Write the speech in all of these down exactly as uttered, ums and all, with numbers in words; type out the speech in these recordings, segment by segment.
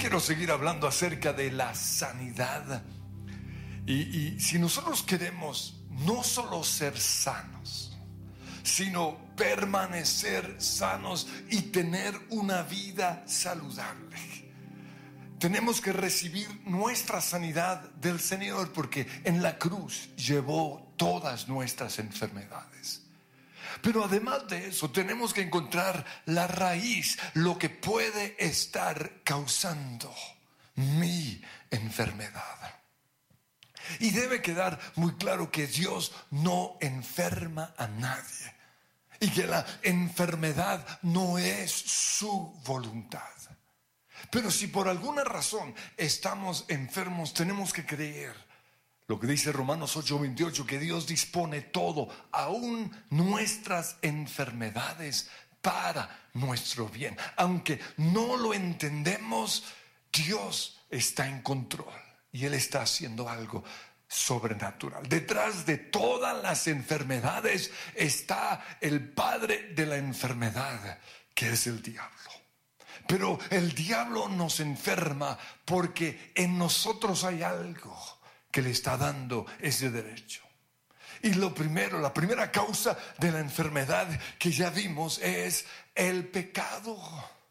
quiero seguir hablando acerca de la sanidad. Y, y si nosotros queremos no solo ser sanos, sino permanecer sanos y tener una vida saludable, tenemos que recibir nuestra sanidad del Señor, porque en la cruz llevó todas nuestras enfermedades. Pero además de eso, tenemos que encontrar la raíz, lo que puede estar causando mi enfermedad. Y debe quedar muy claro que Dios no enferma a nadie y que la enfermedad no es su voluntad. Pero si por alguna razón estamos enfermos, tenemos que creer lo que dice Romanos ocho veintiocho, que Dios dispone todo, aún nuestras enfermedades, para nuestro bien. Aunque no lo entendemos, Dios está en control y Él está haciendo algo sobrenatural. Detrás de todas las enfermedades está el padre de la enfermedad, que es el diablo. Pero el diablo nos enferma porque en nosotros hay algo que le está dando ese derecho. Y lo primero, la primera causa de la enfermedad que ya vimos es el pecado.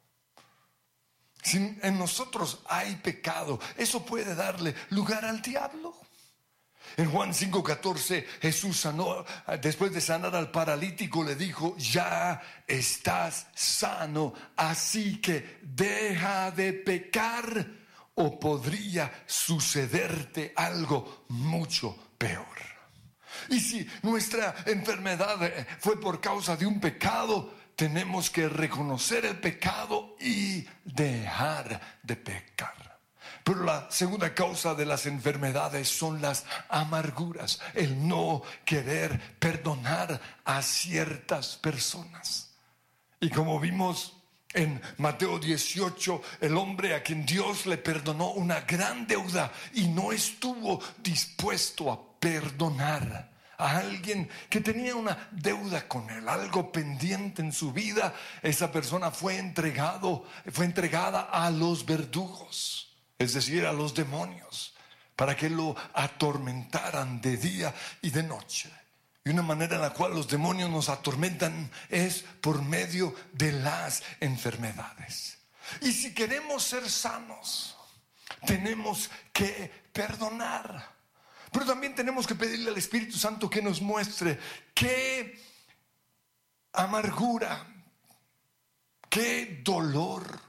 Si en nosotros hay pecado, eso puede darle lugar al diablo. En Juan cinco catorce, Jesús sanó, después de sanar al paralítico, le dijo: ya estás sano, así que deja de pecar, o podría sucederte algo mucho peor. Y si nuestra enfermedad fue por causa de un pecado, tenemos que reconocer el pecado y dejar de pecar. Pero la segunda causa de las enfermedades son las amarguras, el no querer perdonar a ciertas personas. Y como vimos en Mateo dieciocho, el hombre a quien Dios le perdonó una gran deuda y no estuvo dispuesto a perdonar a alguien que tenía una deuda con él, algo pendiente en su vida, esa persona fue entregado, fue entregada a los verdugos. Es decir, a los demonios, para que lo atormentaran de día y de noche. Y una manera en la cual los demonios nos atormentan es por medio de las enfermedades. Y si queremos ser sanos, tenemos que perdonar. Pero también tenemos que pedirle al Espíritu Santo que nos muestre qué amargura, qué dolor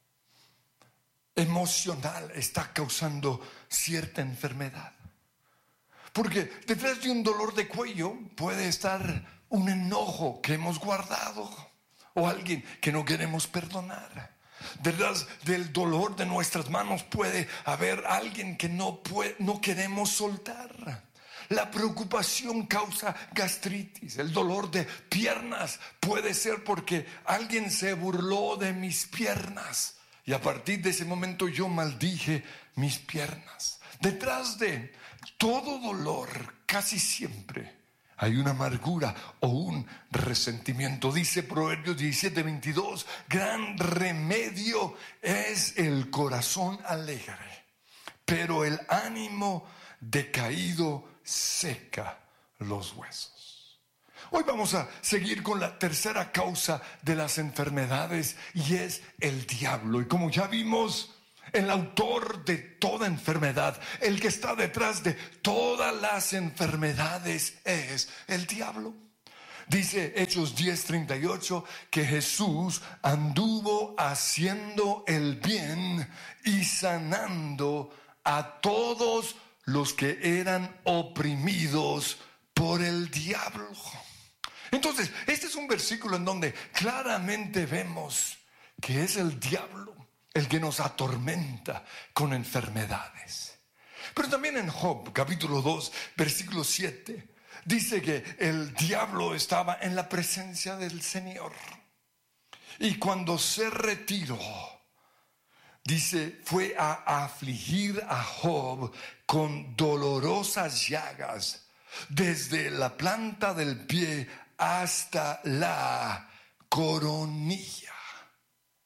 emocional está causando cierta enfermedad. Porque detrás de un dolor de cuello puede estar un enojo que hemos guardado o alguien que no queremos perdonar. Detrás del dolor de nuestras manos puede haber alguien que no, puede, no queremos soltar. La preocupación causa gastritis. El dolor de piernas puede ser porque alguien se burló de mis piernas. Y a partir de ese momento yo maldije mis piernas. Detrás de todo dolor, casi siempre hay una amargura o un resentimiento. Dice Proverbios diecisiete veintidós, gran remedio es el corazón alegre, pero el ánimo decaído seca los huesos. Hoy vamos a seguir con la tercera causa de las enfermedades, y es el diablo. Y como ya vimos, el autor de toda enfermedad, el que está detrás de todas las enfermedades, es el diablo. Dice Hechos diez treinta y ocho que Jesús anduvo haciendo el bien y sanando a todos los que eran oprimidos por el diablo. Entonces, este es un versículo en donde claramente vemos que es el diablo el que nos atormenta con enfermedades. Pero también en Job, capítulo dos, versículo siete, dice que el diablo estaba en la presencia del Señor. Y cuando se retiró, dice, fue a afligir a Job con dolorosas llagas, desde la planta del pie hasta la coronilla.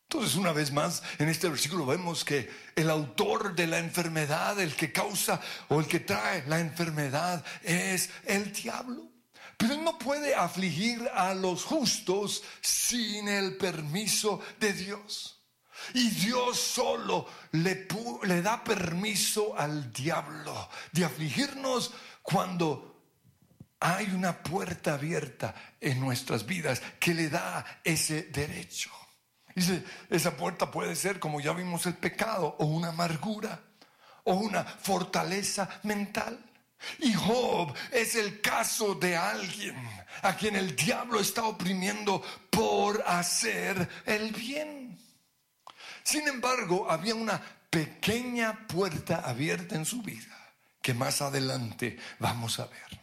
Entonces, una vez más, en este versículo vemos que el autor de la enfermedad, el que causa o el que trae la enfermedad, es el diablo. Pero él no puede afligir a los justos sin el permiso de Dios. Y Dios solo le, le da permiso al diablo de afligirnos cuando hay una puerta abierta en nuestras vidas que le da ese derecho. Dice, esa puerta puede ser, como ya vimos, el pecado, o una amargura, o una fortaleza mental. Y Job es el caso de alguien a quien el diablo está oprimiendo por hacer el bien. Sin embargo, había una pequeña puerta abierta en su vida que más adelante vamos a ver.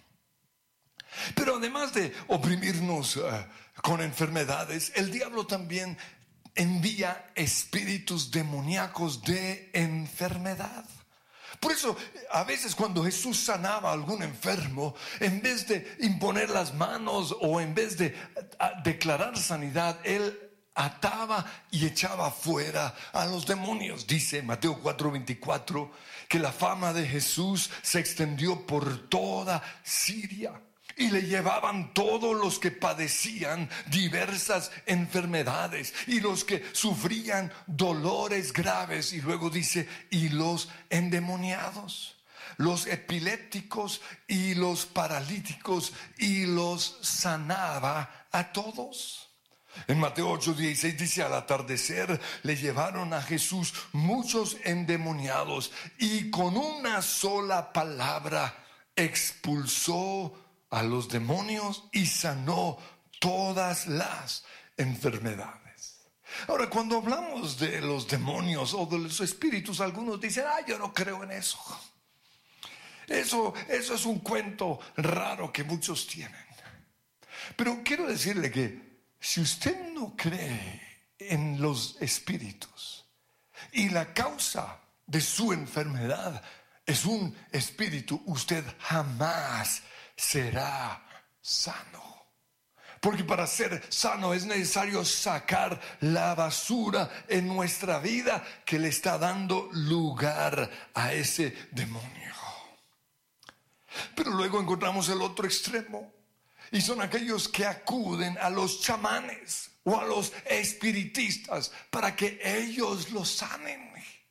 Pero además de oprimirnos uh, con enfermedades, el diablo también envía espíritus demoníacos de enfermedad. Por eso, a veces cuando Jesús sanaba a algún enfermo, en vez de imponer las manos o en vez de declarar sanidad, Él ataba y echaba fuera a los demonios. Dice Mateo cuatro veinticuatro que la fama de Jesús se extendió por toda Siria. Y le llevaban todos los que padecían diversas enfermedades y los que sufrían dolores graves. Y luego dice, y los endemoniados, los epilépticos y los paralíticos, y los sanaba a todos. En Mateo ocho dieciséis dice, al atardecer le llevaron a Jesús muchos endemoniados y con una sola palabra expulsó a los demonios y sanó todas las enfermedades. Ahora, cuando hablamos de los demonios o de los espíritus, algunos dicen, ah, yo no creo en eso. Eso, eso es un cuento raro que muchos tienen. Pero quiero decirle que si usted no cree en los espíritus y la causa de su enfermedad es un espíritu, usted jamás será sano. Porque para ser sano es necesario sacar la basura en nuestra vida que le está dando lugar a ese demonio. Pero luego encontramos el otro extremo, y son aquellos que acuden a los chamanes o a los espiritistas para que ellos los sanen.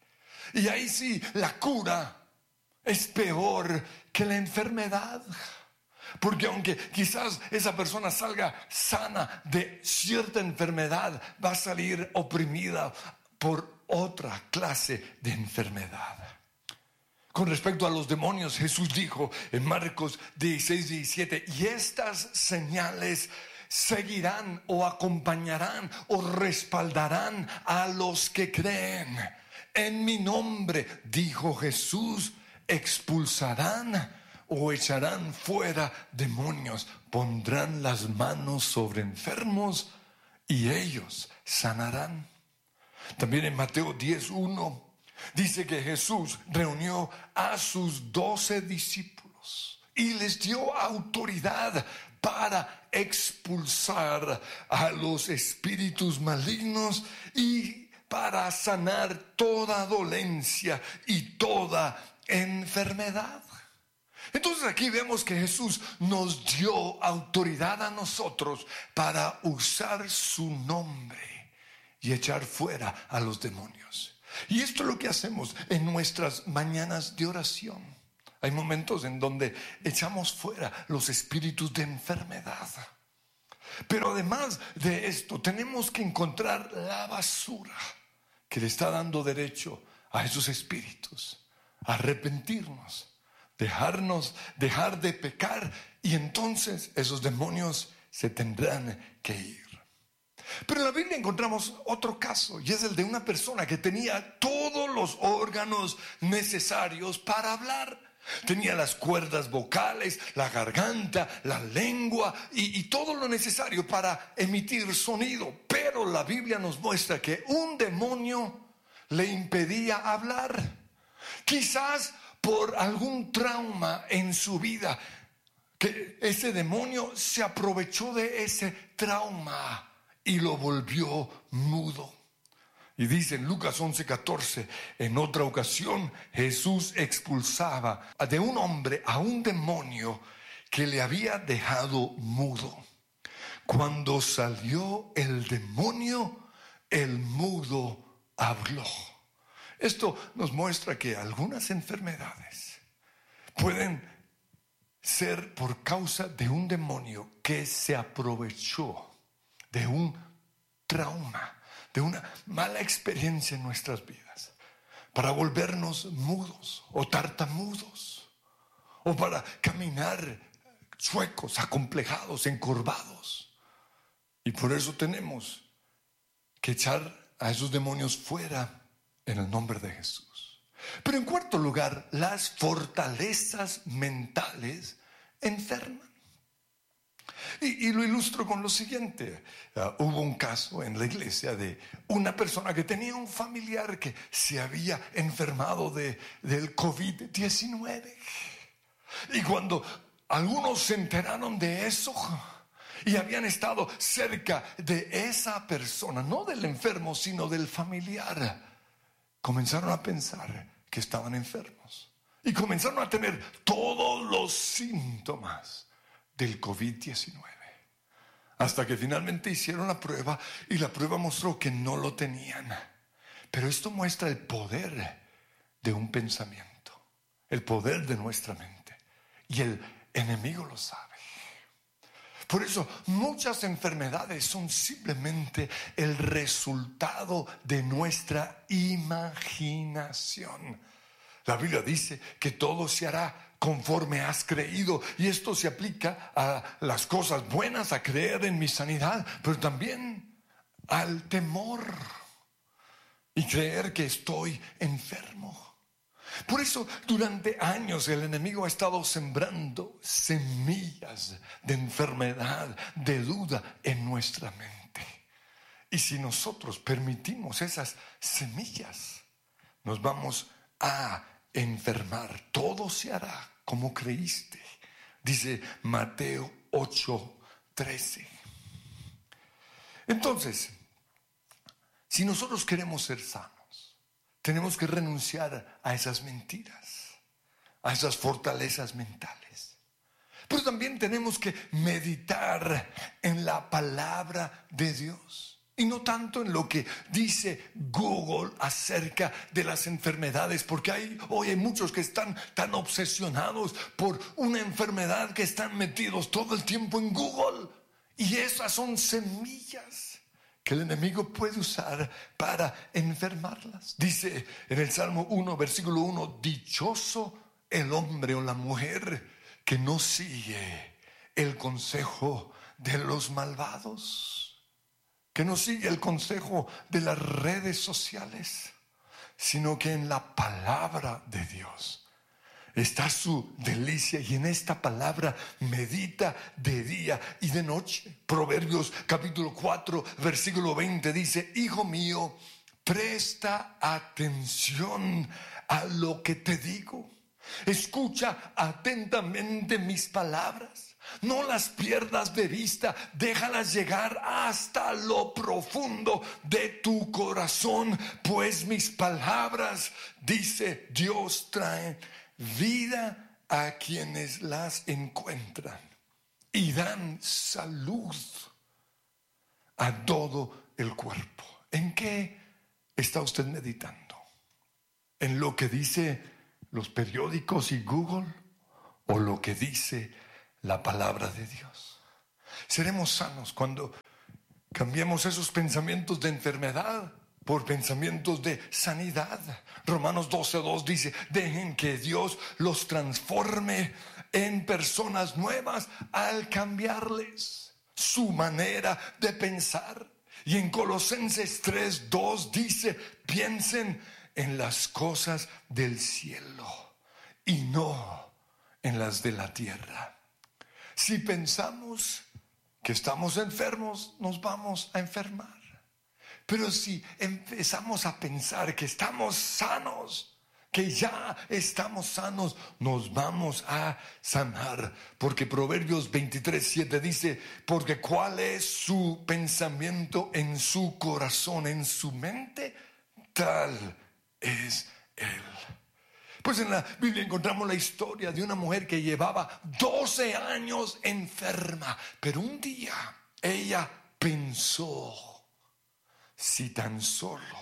Y ahí sí, la cura es peor que la enfermedad. Porque aunque quizás esa persona salga sana de cierta enfermedad, va a salir oprimida por otra clase de enfermedad. Con respecto a los demonios, Jesús dijo en Marcos dieciséis diecisiete, y estas señales seguirán o acompañarán o respaldarán a los que creen. En mi nombre, dijo Jesús, expulsarán o echarán fuera demonios, pondrán las manos sobre enfermos y ellos sanarán. También en Mateo diez uno dice que Jesús reunió a sus doce discípulos y les dio autoridad para expulsar a los espíritus malignos y para sanar toda dolencia y toda enfermedad. Entonces aquí vemos que Jesús nos dio autoridad a nosotros para usar su nombre y echar fuera a los demonios. Y esto es lo que hacemos en nuestras mañanas de oración. Hay momentos en donde echamos fuera los espíritus de enfermedad. Pero además de esto, tenemos que encontrar la basura que le está dando derecho a esos espíritus, arrepentirnos, dejarnos, dejar de pecar, y entonces esos demonios se tendrán que ir. Pero en la Biblia encontramos otro caso, y es el de una persona que tenía todos los órganos necesarios para hablar. Tenía las cuerdas vocales, la garganta, la lengua y, y todo lo necesario para emitir sonido. Pero la Biblia nos muestra que un demonio le impedía hablar. Quizás por algún trauma en su vida, que ese demonio se aprovechó de ese trauma y lo volvió mudo. Y dice en Lucas once catorce, en otra ocasión Jesús expulsaba de un hombre a un demonio que le había dejado mudo. Cuando salió el demonio, el mudo habló. Esto nos muestra que algunas enfermedades pueden ser por causa de un demonio que se aprovechó de un trauma, de una mala experiencia en nuestras vidas, para volvernos mudos o tartamudos, o para caminar chuecos, acomplejados, encorvados. Y por eso tenemos que echar a esos demonios fuera en el nombre de Jesús. Pero en cuarto lugar, las fortalezas mentales enferman. Y, y lo ilustro con lo siguiente. Uh, hubo un caso en la iglesia de una persona que tenía un familiar que se había enfermado de, del covid diecinueve. Y cuando algunos se enteraron de eso y habían estado cerca de esa persona, no del enfermo, sino del familiar, comenzaron a pensar que estaban enfermos y comenzaron a tener todos los síntomas del covid diecinueve, hasta que finalmente hicieron la prueba y la prueba mostró que no lo tenían. Pero esto muestra el poder de un pensamiento, el poder de nuestra mente, y el enemigo lo sabe. Por eso muchas enfermedades son simplemente el resultado de nuestra imaginación. La Biblia dice que todo se hará conforme has creído, y esto se aplica a las cosas buenas, a creer en mi sanidad, pero también al temor y creer que estoy enfermo. Por eso durante años el enemigo ha estado sembrando semillas de enfermedad, de duda en nuestra mente. Y si nosotros permitimos esas semillas, nos vamos a enfermar. Todo se hará como creíste, dice Mateo ocho trece. Entonces, si nosotros queremos ser sanos, tenemos que renunciar a esas mentiras, a esas fortalezas mentales. Pero también tenemos que meditar en la palabra de Dios, y no tanto en lo que dice Google acerca de las enfermedades, porque hay, hoy hay muchos que están tan obsesionados por una enfermedad que están metidos todo el tiempo en Google, y esas son semillas que el enemigo puede usar para enfermarlas. Dice en el Salmo uno, versículo uno, dichoso el hombre o la mujer que no sigue el consejo de los malvados, que no sigue el consejo de las redes sociales, sino que en la palabra de Dios está su delicia, y en esta palabra medita de día y de noche. Proverbios capítulo cuatro, versículo veinte dice, hijo mío, presta atención a lo que te digo. Escucha atentamente mis palabras. No las pierdas de vista, déjalas llegar hasta lo profundo de tu corazón, pues mis palabras, dice Dios, traen vida a quienes las encuentran y dan salud a todo el cuerpo. ¿En qué está usted meditando? ¿En lo que dice los periódicos y Google, o lo que dice la palabra de Dios? Seremos sanos cuando cambiemos esos pensamientos de enfermedad por pensamientos de sanidad. Romanos doce dos dice, dejen que Dios los transforme en personas nuevas al cambiarles su manera de pensar. Y en Colosenses tres dos dice, piensen en las cosas del cielo y no en las de la tierra. Si pensamos que estamos enfermos, nos vamos a enfermar. Pero si empezamos a pensar que estamos sanos, que ya estamos sanos, nos vamos a sanar. Porque Proverbios veintitrés siete dice, porque cuál es su pensamiento en su corazón, en su mente, tal es Él. Pues en la Biblia encontramos la historia de una mujer que llevaba doce años enferma, pero un día ella pensó: si tan solo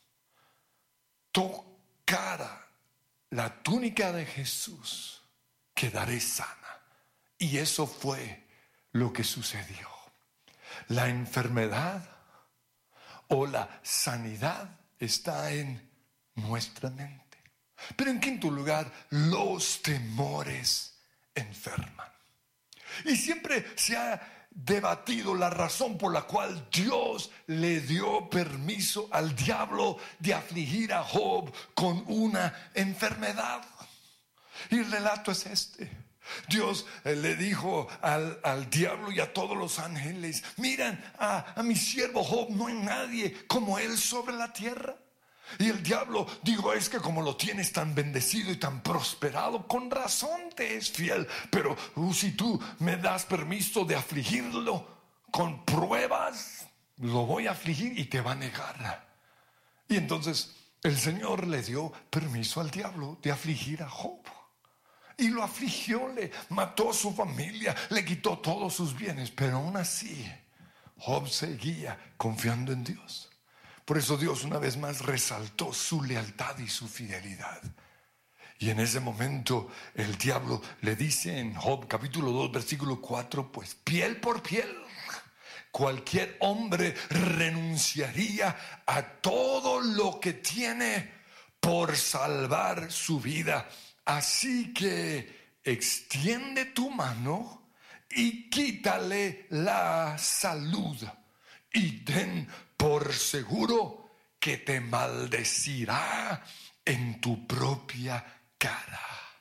tocara la túnica de Jesús, quedaré sana. Y eso fue lo que sucedió. La enfermedad o la sanidad está en nuestra mente. Pero en quinto lugar, los temores enferman. Y siempre se ha debatido la razón por la cual Dios le dio permiso al diablo de afligir a Job con una enfermedad. Y el relato es este: Dios le dijo al, al diablo y a todos los ángeles: miren a, a mi siervo Job, no hay nadie como él sobre la tierra. Y el diablo dijo: es que como lo tienes tan bendecido y tan prosperado, con razón te es fiel. Pero uh, si tú me das permiso de afligirlo con pruebas, lo voy a afligir y te va a negar. Y entonces el Señor le dio permiso al diablo de afligir a Job. Y lo afligió, le mató a su familia, le quitó todos sus bienes. Pero aún así, Job seguía confiando en Dios. Por eso Dios una vez más resaltó su lealtad y su fidelidad. Y en ese momento el diablo le dice en Job capítulo dos versículo cuatro: pues piel por piel, cualquier hombre renunciaría a todo lo que tiene por salvar su vida. Así que extiende tu mano y quítale la salud, y ten por seguro que te maldecirá en tu propia cara.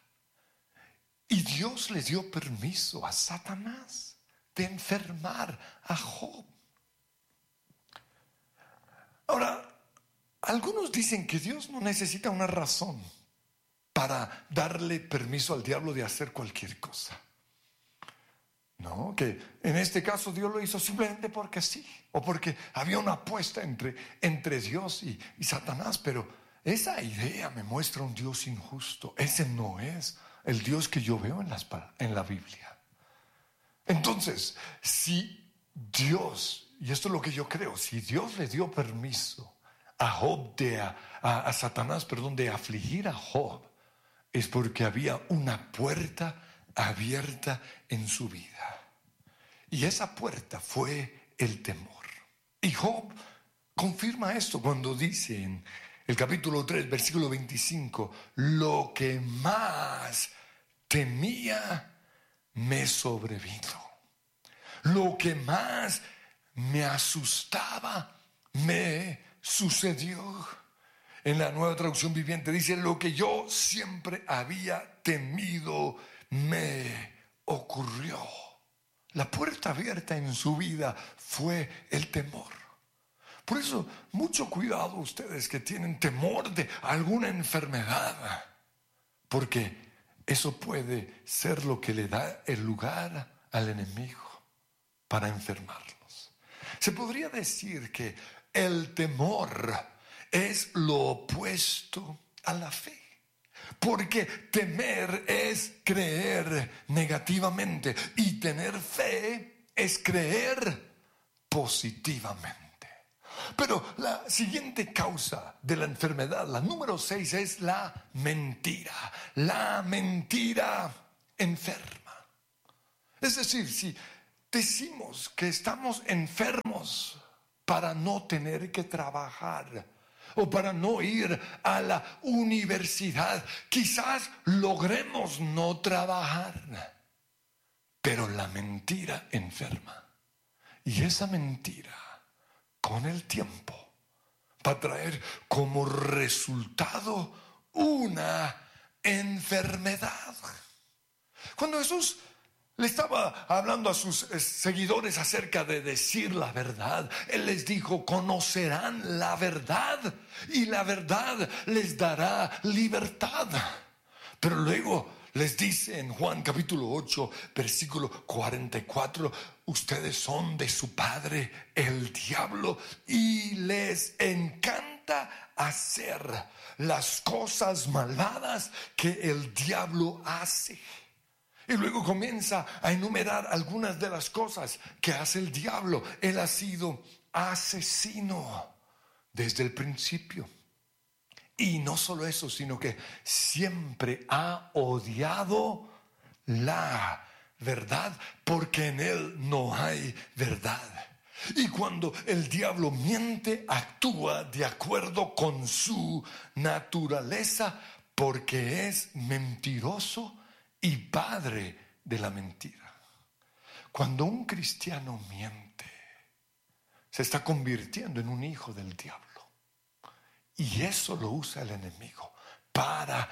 Y Dios le dio permiso a Satanás de enfermar a Job. Ahora, algunos dicen que Dios no necesita una razón para darle permiso al diablo de hacer cualquier cosa. No, que en este caso Dios lo hizo simplemente porque sí, o porque había una apuesta entre, entre Dios y, y Satanás. Pero esa idea me muestra un Dios injusto. Ese no es el Dios que yo veo en, las, en la Biblia. Entonces, si Dios, y esto es lo que yo creo, si Dios le dio permiso a Job de a, a, a Satanás, perdón, de afligir a Job, es porque había una puerta abierta en su vida. Y esa puerta fue el temor. Y Job confirma esto cuando dice en el capítulo tres, versículo veinticinco: lo que más temía me sobrevino. Lo que más me asustaba me sucedió. En la Nueva Traducción Viviente dice: lo que yo siempre había temido me ocurrió. La puerta abierta en su vida fue el temor. Por eso, mucho cuidado ustedes que tienen temor de alguna enfermedad, porque eso puede ser lo que le da el lugar al enemigo para enfermarlos. Se podría decir que el temor es lo opuesto a la fe. Porque temer es creer negativamente y tener fe es creer positivamente. Pero la siguiente causa de la enfermedad, la número seis, es la mentira. La mentira enferma. Es decir, si decimos que estamos enfermos para no tener que trabajar o para no ir a la universidad, quizás logremos no trabajar, pero la mentira enferma. Y esa mentira, con el tiempo, va a traer como resultado una enfermedad. Cuando Jesús le estaba hablando a sus seguidores acerca de decir la verdad, Él les dijo: conocerán la verdad y la verdad les dará libertad. Pero luego les dice en Juan capítulo ocho, versículo cuarenta y cuatro: ustedes son de su padre el diablo y les encanta intenta hacer las cosas malvadas que el diablo hace. Y luego comienza a enumerar algunas de las cosas que hace el diablo. Él ha sido asesino desde el principio. Y no solo eso, sino que siempre ha odiado la verdad, porque en él no hay verdad. Y cuando el diablo miente, actúa de acuerdo con su naturaleza, porque es mentiroso y padre de la mentira. Cuando un cristiano miente, se está convirtiendo en un hijo del diablo. Y eso lo usa el enemigo para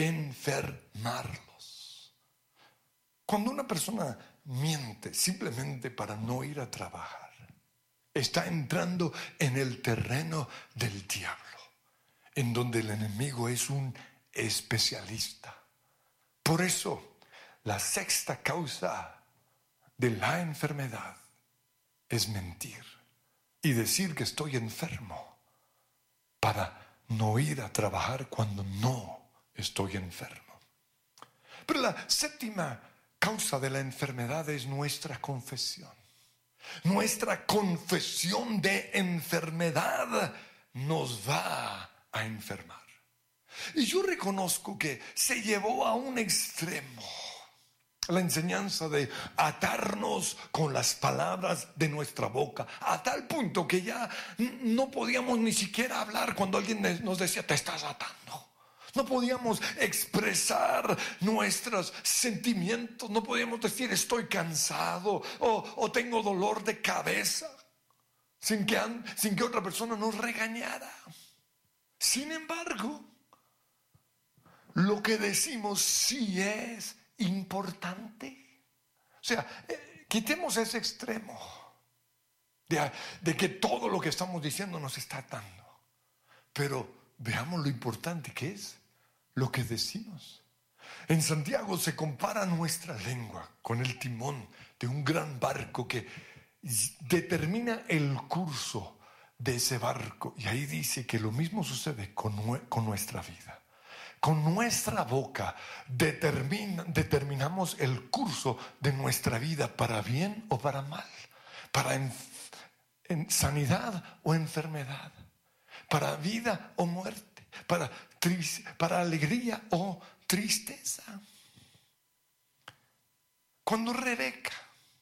enfermarlos. Cuando una persona miente simplemente para no ir a trabajar, está entrando en el terreno del diablo, en donde el enemigo es un especialista. Por eso, la sexta causa de la enfermedad es mentir y decir que estoy enfermo para no ir a trabajar cuando no estoy enfermo. Pero la séptima causa de la enfermedad es nuestra confesión. Nuestra confesión de enfermedad nos va a enfermar. Y yo reconozco que se llevó a un extremo la enseñanza de atarnos con las palabras de nuestra boca, a tal punto que ya no podíamos ni siquiera hablar cuando alguien nos decía, te estás atando. No podíamos expresar nuestros sentimientos, no podíamos decir estoy cansado o, o tengo dolor de cabeza, sin que, sin que otra persona nos regañara. Sin embargo, lo que decimos sí es importante. O sea, eh, quitemos ese extremo de, de que todo lo que estamos diciendo nos está atando, pero veamos lo importante que es lo que decimos. En Santiago se compara nuestra lengua con el timón de un gran barco que determina el curso de ese barco, y ahí dice que lo mismo sucede con, con nuestra vida. Con nuestra boca determina, determinamos el curso de nuestra vida, para bien o para mal, para en, en sanidad o enfermedad, para vida o muerte, para, para alegría o tristeza. Cuando Rebeca,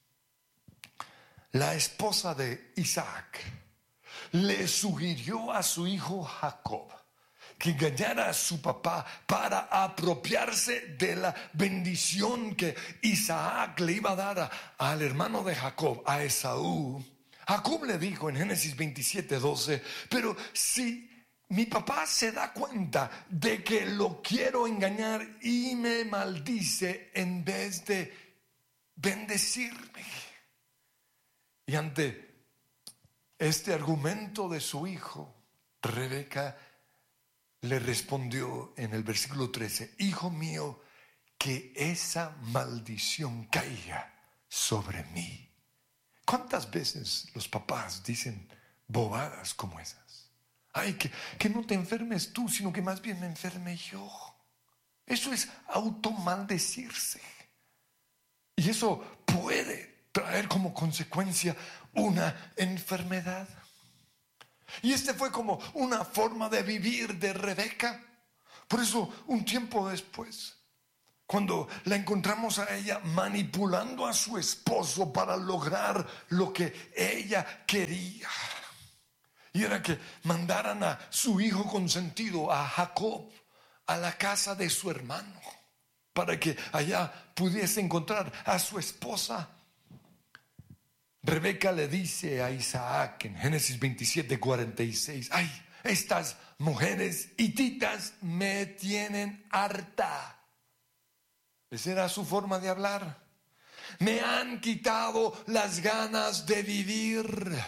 la esposa de Isaac, le sugirió a su hijo Jacob que engañara a su papá para apropiarse de la bendición que Isaac le iba a dar a, al hermano de Jacob, a Esaú, Jacob le dijo en Génesis veintisiete, doce, pero si mi papá se da cuenta de que lo quiero engañar y me maldice en vez de bendecirme. Y ante este argumento de su hijo, Rebeca le respondió en el versículo trece, hijo mío, que esa maldición caiga sobre mí. ¿Cuántas veces los papás dicen bobadas como esas? Ay, que, que no te enfermes tú, sino que más bien me enferme yo. Eso es automaldecirse. Y eso puede traer como consecuencia una enfermedad. Y este fue como una forma de vivir de Rebeca. Por eso, un tiempo después, cuando la encontramos a ella manipulando a su esposo para lograr lo que ella quería, y era que mandaran a su hijo consentido, a Jacob, a la casa de su hermano, para que allá pudiese encontrar a su esposa. Rebeca le dice a Isaac en Génesis veintisiete, cuarenta y seis, ay, estas mujeres hititas me tienen harta. Esa era su forma de hablar. Me han quitado las ganas de vivir.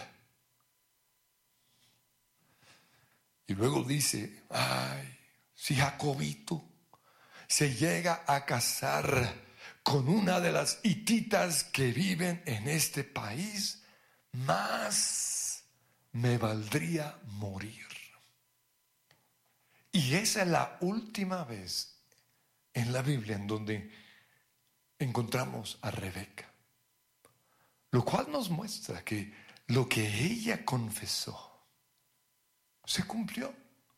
Y luego dice, ay, si Jacobito se llega a casar con una de las hititas que viven en este país, más me valdría morir. Y esa es la última vez en la Biblia en donde encontramos a Rebeca, lo cual nos muestra que lo que ella confesó se cumplió,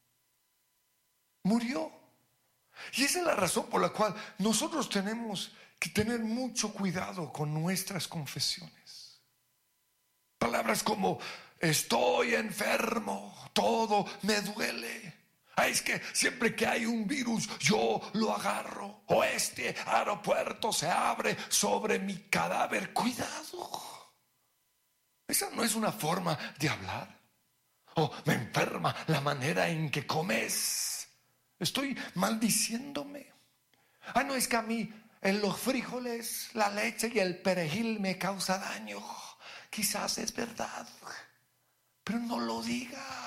murió. Y esa es la razón por la cual nosotros tenemos que tener mucho cuidado con nuestras confesiones. Palabras como estoy enfermo, todo me duele. Ah, es que siempre que hay un virus yo lo agarro, o este aeropuerto se abre sobre mi cadáver. Cuidado, esa no es una forma de hablar. O me enferma la manera en que comes, estoy maldiciéndome. Ah, no, es que a mí en los frijoles, la leche y el perejil me causa daño. Quizás es verdad, pero no lo diga.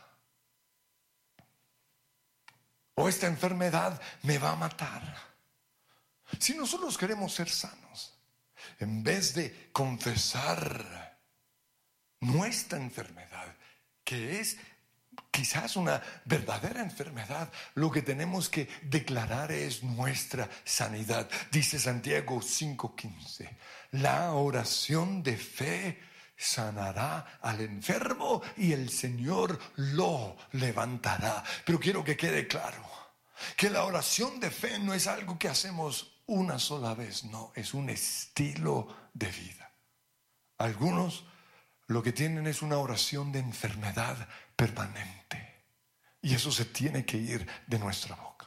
O esta enfermedad me va a matar. Si nosotros queremos ser sanos, en vez de confesar nuestra enfermedad, que es quizás una verdadera enfermedad, lo que tenemos que declarar es nuestra sanidad. Dice Santiago cinco quince, la oración de fe sanará al enfermo y el Señor lo levantará. Pero quiero que quede claro que la oración de fe no es algo que hacemos una sola vez, no, es un estilo de vida. Algunos lo que tienen es una oración de enfermedad permanente, y eso se tiene que ir de nuestra boca.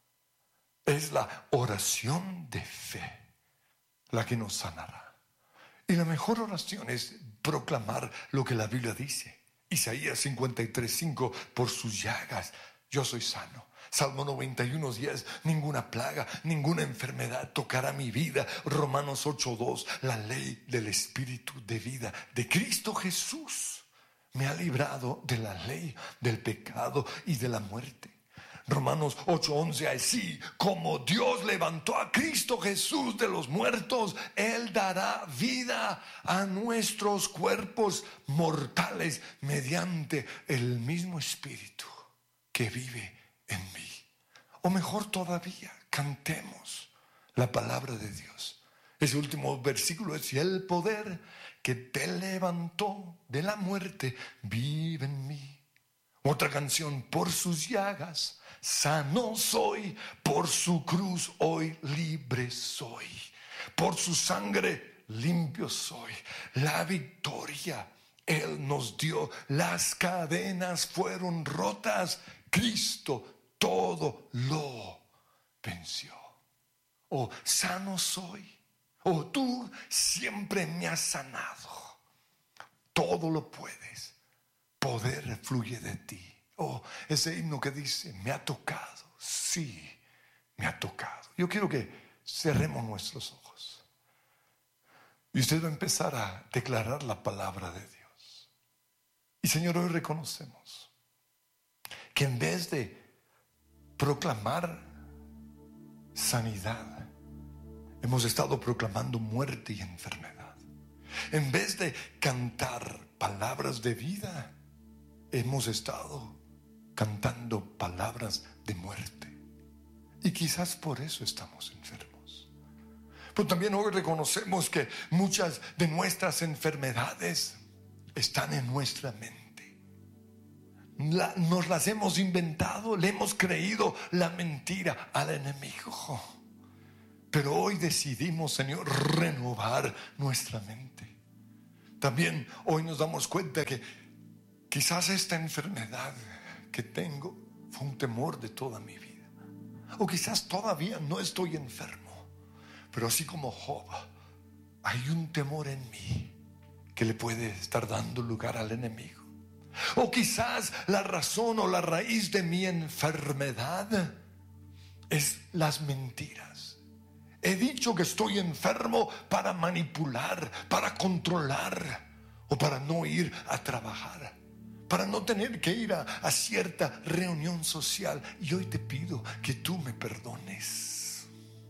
Es la oración de fe la que nos sanará. Y la mejor oración es proclamar lo que la Biblia dice. Isaías cincuenta y tres cinco, por sus llagas yo soy sano. Salmo noventa y uno diez, ninguna plaga, ninguna enfermedad tocará mi vida. Romanos ocho dos, la ley del Espíritu de vida de Cristo Jesús me ha librado de la ley, del pecado y de la muerte. Romanos ocho once, así como Dios levantó a Cristo Jesús de los muertos, Él dará vida a nuestros cuerpos mortales mediante el mismo Espíritu que vive en mí. O mejor todavía, cantemos la palabra de Dios. Ese último versículo es: y el poder que te levantó de la muerte vive en mí. Otra canción: por sus llagas sano soy, por su cruz hoy libre soy, por su sangre limpio soy. La victoria Él nos dio, las cadenas fueron rotas, Cristo todo lo venció. Oh, sano soy. Oh, tú siempre me has sanado. Todo lo puedes. Poder fluye de ti. Oh, ese himno que dice: me ha tocado. Sí, me ha tocado. Yo quiero que cerremos nuestros ojos y usted va a empezar a declarar la palabra de Dios. Y Señor, hoy reconocemos que en vez de proclamar sanidad, hemos estado proclamando muerte y enfermedad. En vez de cantar palabras de vida, hemos estado cantando palabras de muerte. Y quizás por eso estamos enfermos. Pero también hoy reconocemos que muchas de nuestras enfermedades están en nuestra mente. La, nos las hemos inventado, le hemos creído la mentira al enemigo. Pero hoy decidimos, Señor, renovar nuestra mente. También hoy nos damos cuenta que quizás esta enfermedad que tengo fue un temor de toda mi vida. O quizás todavía no estoy enfermo, pero así como Job, hay un temor en mí que le puede estar dando lugar al enemigo. O quizás la razón o la raíz de mi enfermedad es las mentiras. He dicho que estoy enfermo para manipular, para controlar, o para no ir a trabajar, para no tener que ir a, a cierta reunión social. Y hoy te pido que tú me perdones.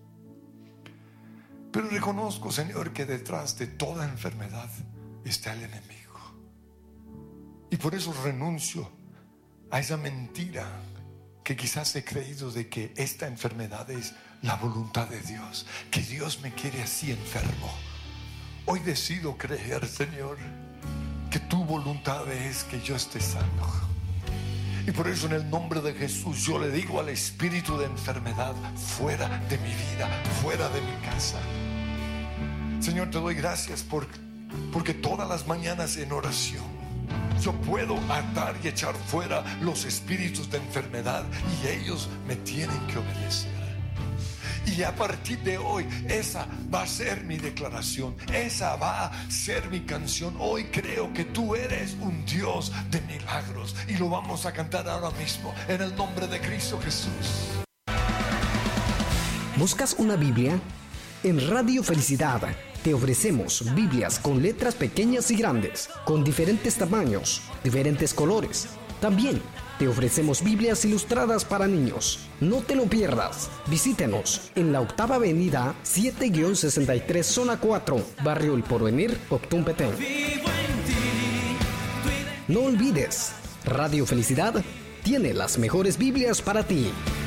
Pero reconozco, Señor, que detrás de toda enfermedad está el enemigo. Y por eso renuncio a esa mentira que quizás he creído de que esta enfermedad es la voluntad de Dios, que Dios me quiere así enfermo. Hoy decido creer, Señor, que tu voluntad es que yo esté sano. Y por eso en el nombre de Jesús yo le digo al espíritu de enfermedad: fuera de mi vida, fuera de mi casa. Señor, te doy gracias por, porque todas las mañanas en oración yo puedo atar y echar fuera los espíritus de enfermedad, y ellos me tienen que obedecer. Y a partir de hoy, esa va a ser mi declaración, esa va a ser mi canción. Hoy creo que tú eres un Dios de milagros, y lo vamos a cantar ahora mismo en el nombre de Cristo Jesús. ¿Buscas una Biblia? En Radio Felicidad te ofrecemos Biblias con letras pequeñas y grandes, con diferentes tamaños, diferentes colores. También te ofrecemos Biblias ilustradas para niños. No te lo pierdas. Visítenos en la octava avenida siete sesenta y tres, zona cuatro, barrio El Porvenir, Octún Petén. No olvides, Radio Felicidad tiene las mejores Biblias para ti.